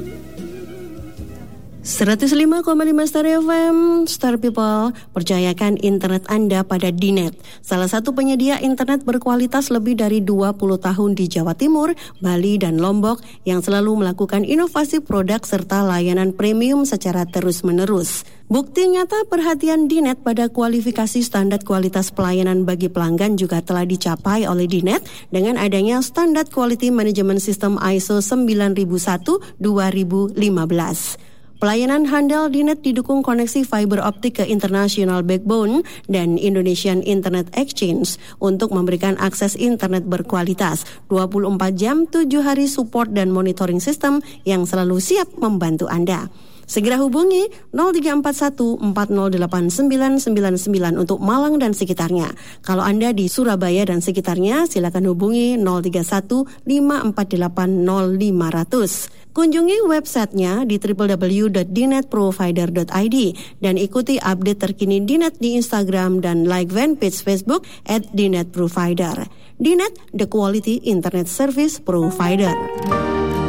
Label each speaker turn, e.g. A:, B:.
A: 105,5 Star FM, Star People, percayakan internet Anda pada Dinet. Salah satu penyedia internet berkualitas lebih dari 20 tahun di Jawa Timur, Bali, dan Lombok yang selalu melakukan inovasi produk serta layanan premium secara terus-menerus. Bukti nyata perhatian Dinet pada kualifikasi standar kualitas pelayanan bagi pelanggan juga telah dicapai oleh Dinet dengan adanya Standard Quality Management System ISO 9001-2015. Pelayanan handal Dinet didukung koneksi fiber optik ke international backbone dan Indonesian Internet Exchange untuk memberikan akses internet berkualitas 24 jam, 7 hari support dan monitoring system yang selalu siap membantu Anda. Segera hubungi 0341 408999 untuk Malang dan sekitarnya. Kalau Anda di Surabaya dan sekitarnya, silakan hubungi 031 548 0500. Kunjungi websitenya di www.dinetprovider.id dan ikuti update terkini Dinet di Instagram dan like fanpage Facebook @dinetprovider. Dinet, the quality internet service provider.